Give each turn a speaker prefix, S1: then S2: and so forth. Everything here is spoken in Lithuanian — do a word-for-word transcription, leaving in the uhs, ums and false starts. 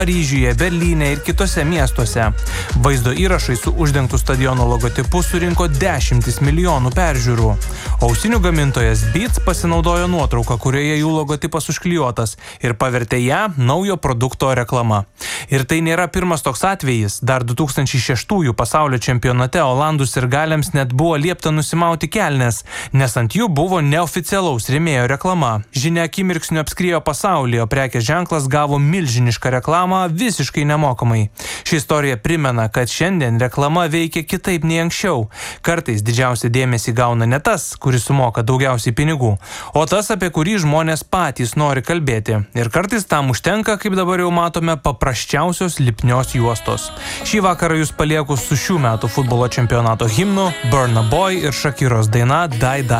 S1: Paryžiuje, Berlyne ir kitose miestuose. Vaizdo įrašai su uždengtų stadiono logotipu surinko dešimtis milijonų peržiūrų. Ausinių gamintojas Beats pasinaudojo nuotrauką, kurioje jų logotipas užklijuotas ir pavertė ją naujo produkto reklama. Ir tai nėra pirmas toks atvejis. Dar du tūkstančiai šeštųjų pasaulio čempionate olandų sirgaliams net buvo liepta nusimauti kelnes, nes ant jų buvo neoficialaus rėmėjo reklama. Žinia akimirksniu apskriejo pasaulį, o prekės ženklas gavo milžinišką reklamą visiškai nemokamai. Ši istorija primena, kad šiandien reklama veikia kitaip nei anksčiau. Kartais didžiausią dėmesį gauna ne tas, kuris sumoka daugiausiai pinigų, o tas, apie kurį žmonės patys nori kalbėti. Ir kartais tam užtenka, kaip dabar jau matome, paprasčiausios lipnios juostos. Šį vakarą jūs palieku su šių metų futbolo čempionato himnu Burna Boy ir Shakiros daina Die Die.